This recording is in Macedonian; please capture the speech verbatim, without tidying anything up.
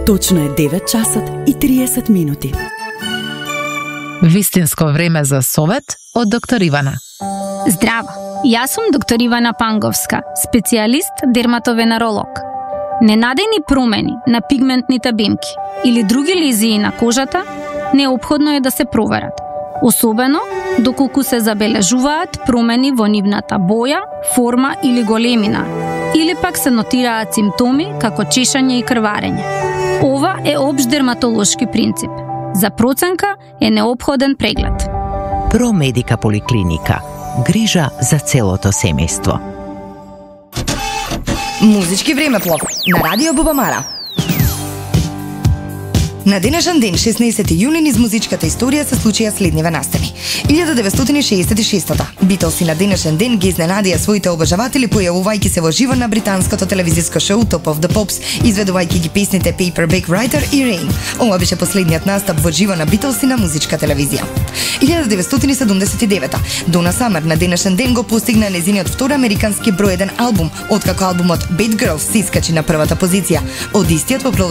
Точно е девет часот и триесет минути. Вистинско време за совет од доктор Ивана. Здраво, јас сум доктор Ивана Панговска, специјалист дерматовенеролог. Ненадени промени на пигментните бимки или други лезии на кожата неопходно е да се проверат, особено доколку се забележуваат промени во нивната боја, форма или големина, или пак се нотираат симптоми како чешање и крварење. Ова е општ дерматолошки принцип. За проценка е неопходен преглед. Промедика поликлиника. Грижа за целото семејство. Музички времеплов на Радио Бубамара. На денешен ден, шеснаесети јуни, низ музичката историја се случија следниве настани. илјада деветстотини шеесет и шеста. Битолси на денешен ден ги изненадија своите обожаватели појавувајќи се во живо на британското телевизиско шоу Top of the Pops, изведувајќи ги песните Paperback Writer и Rain. Ова беше последниот настап во живо на Битолси на музичка телевизија. илјада деветстотини седумдесет и девета. Дона Самер на денешен ден го постигна незиниот втор американски број еден албум, откако албумот Bad Girls се искачи на првата позиција. Од истиот во